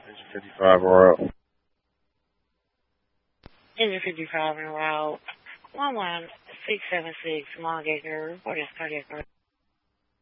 Engine 55 route. Engine 55 en route 11676 Longacre. What is cardiac arrest?